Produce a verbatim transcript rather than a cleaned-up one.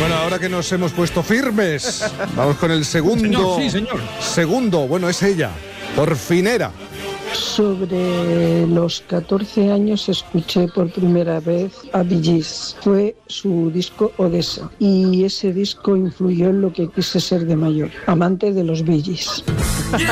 Bueno, ahora que nos hemos puesto firmes, vamos con el segundo. Señor, sí, señor. Segundo, bueno, es ella, Porfinera. Sobre los catorce años escuché por primera vez a Bee Gees. Fue su disco Odessa y ese disco influyó en lo que quise ser de mayor, amante de los Bee Gees.